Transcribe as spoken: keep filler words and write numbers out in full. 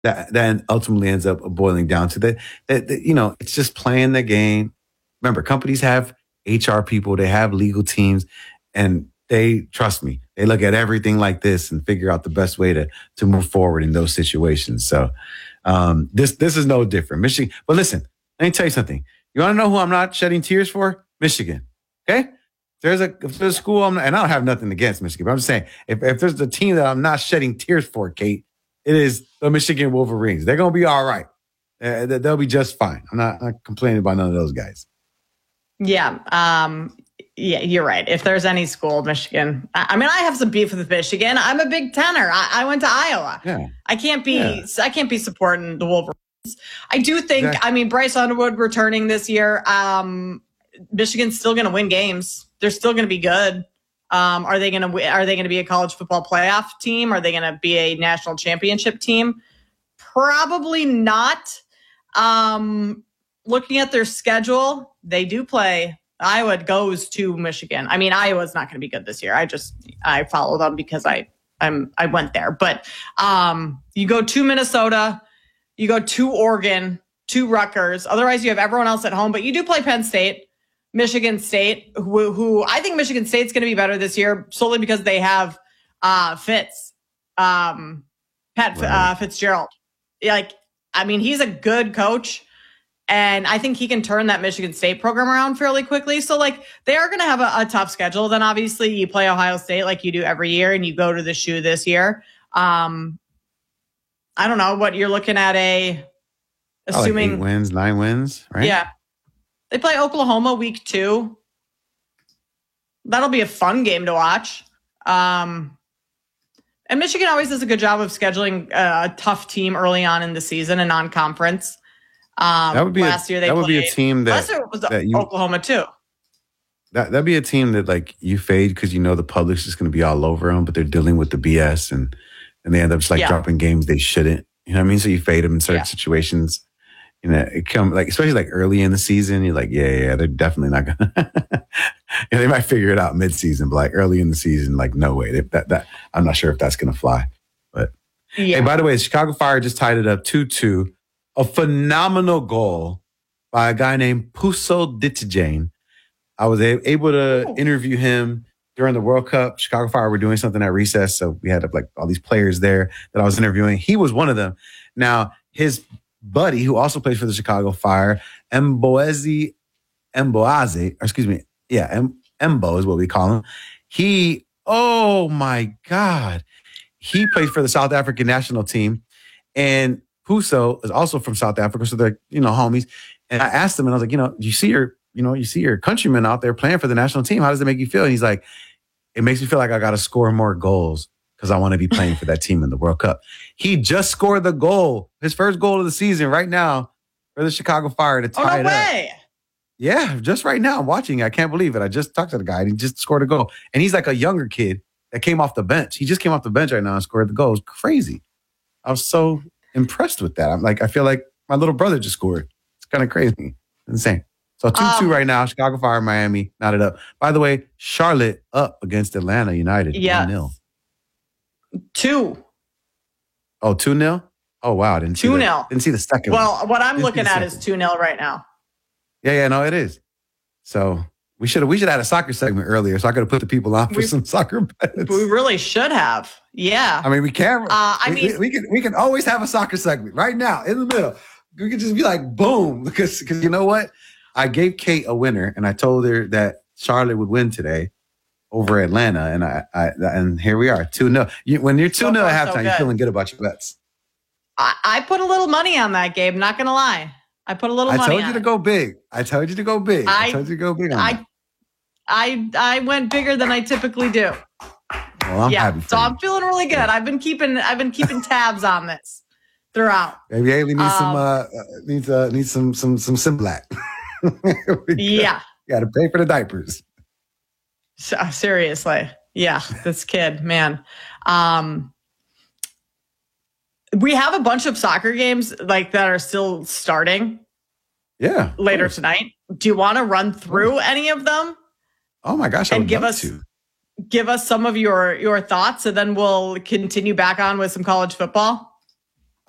that then ultimately ends up boiling down to that, that, that, you know, it's just playing the game. Remember, companies have H R people, they have legal teams, and they, trust me, they look at everything like this and figure out the best way to, to move forward in those situations. So um, this, this is no different. Michigan, but listen, let me tell you something. You want to know who I'm not shedding tears for? Michigan. Okay? There's a, if there's a school, I'm not, and I don't have nothing against Michigan, but I'm just saying, if, if there's a team that I'm not shedding tears for, Kate, it is the Michigan Wolverines. They're going to be all right. Uh, they'll be just fine. I'm not, not complaining about none of those guys. Yeah. Um, yeah, you're right. If there's any school, Michigan. I, I mean, I have some beef with Michigan. I'm a Big Tenner. I, I went to Iowa. Yeah. I can't be, yeah. I can't be supporting the Wolverines. I do think, exactly. I mean, Bryce Underwood returning this year, um, Michigan's still going to win games. They're still going to be good. Um, are they going to are they going to be a college football playoff team? Are they going to be a national championship team? Probably not. Um, looking at their schedule, they do play. Iowa goes to Michigan. I mean, Iowa's not going to be good this year. I just I follow them because I I'm I went there. But um, you go to Minnesota, you go to Oregon, to Rutgers. Otherwise, you have everyone else at home. But you do play Penn State. Michigan State, who, who I think Michigan State's going to be better this year solely because they have uh, Fitz, um, Pat right. uh, Fitzgerald. Like, I mean, he's a good coach, and I think he can turn that Michigan State program around fairly quickly. So, like, they are going to have a, a tough schedule. Then, obviously, you play Ohio State like you do every year, and you go to the shoe this year. Um, I don't know what you're looking at. A assuming oh, like eight wins, nine wins, right? Yeah. They play Oklahoma week two. That'll be a fun game to watch. Um, and Michigan always does a good job of scheduling a, a tough team early on in the season, a non-conference. Um, that would be last a, year they that would played, be a team that, last year it was that you, Oklahoma too. That that'd be a team that like you fade because you know the public's just going to be all over them, but they're dealing with the B S and and they end up just like yeah. dropping games they shouldn't. You know what I mean? So you fade them in certain yeah. situations. You know, it come like especially like early in the season, you're like, yeah, yeah, they're definitely not gonna. Yeah, they might figure it out mid-season, but like early in the season, like no way. They, that that I'm not sure if that's gonna fly. But yeah. Hey, by the way, the Chicago Fire just tied it up two two. A phenomenal goal by a guy named Puso Ditijane. I was a- able to oh. interview him during the World Cup. Chicago Fire were doing something at recess, so we had like all these players there that I was interviewing. He was one of them. Now his buddy, who also plays for the Chicago Fire, Mboezi Mboaze, or excuse me, yeah, M- Mbo is what we call him. He, oh my God, he plays for the South African national team, and Puso is also from South Africa, so they're you know homies. And I asked him, and I was like, you know, you see your, you know, you see your countrymen out there playing for the national team. How does it make you feel? And he's like, it makes me feel like I got to score more goals because I want to be playing for that team in the World Cup. He just scored the goal, his first goal of the season right now for the Chicago Fire to tie oh, no it way. up. Yeah, just right now I'm watching. I can't believe it. I just talked to the guy and he just scored a goal. And he's like a younger kid that came off the bench. He just came off the bench right now and scored the goal. It was crazy. I was so impressed with that. I'm like, I feel like my little brother just scored. It's kind of crazy. Insane. So two two um, right now, Chicago Fire, Miami, knotted up. By the way, Charlotte up against Atlanta United. Yeah. one nil. Two. Oh, two nil? Oh, wow. I didn't see two the, nil. Didn't see the second well, one. Well, what I'm didn't looking at is two nil right now. Yeah, yeah, no, it is. So we should have we should have had a soccer segment earlier so I could have put the people on for we, some soccer bets. We really should have. Yeah. I mean, we can. Uh, I we, mean, we, we can we can always have a soccer segment right now in the middle. We could just be like, boom, because because you know what? I gave Kate a winner, and I told her that Charlotte would win today over Atlanta, and I, I and here we are, two nil. You, when you're two nil so at halftime, so you're feeling good about your bets. I, I put a little money on that, Gabe. Not gonna lie, I put a little. I money told on you to it. go big. I told you to go big. I, I told you to go big on I, that. I I went bigger than I typically do. Well, I'm yeah, happy for so you. I'm feeling really good. Yeah. I've been keeping I've been keeping tabs on this throughout. Maybe Haley needs um, some uh, needs uh, needs some some some Similac. Yeah, got to pay for the diapers. So, seriously, yeah, this kid, man. Um, we have a bunch of soccer games like that are still starting. Yeah, later tonight. Do you want to run through any of them? Oh my gosh, I and would give love us to. give us some of your your thoughts, and then we'll continue back on with some college football.